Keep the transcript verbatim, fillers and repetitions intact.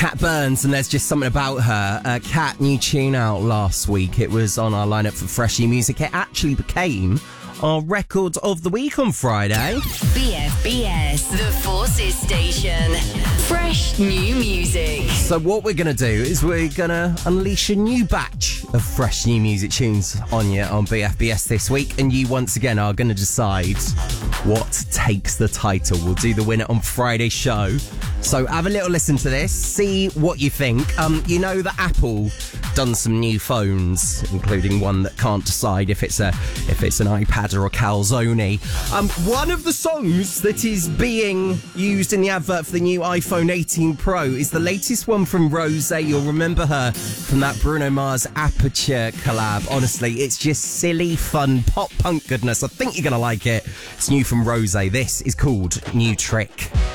Kat Burns, and There's Just Something About Her. Uh, Kat, new tune out last week. It was on our lineup for Fresh New Music. It actually became our record of the week on Friday. B F B S, the Forces Station. Fresh new music. So what we're going to do is we're going to unleash a new batch of fresh new music tunes on you on B F B S this week, and you once again are going to decide what takes the title. We'll do the winner on Friday's show. So have a little listen to this, see what you think. Um, you know that Apple done some new phones, including one that can't decide if it's a if it's an iPad or a calzone. Um, one of the songs that is being used in the advert for the new iPhone eighteen Pro is the latest one from Rosé. You'll remember her from that Bruno Mars Aperture collab. Honestly, it's just silly, fun, pop punk goodness. I think you're going to like it. It's new from Rosé. This is called New Trick.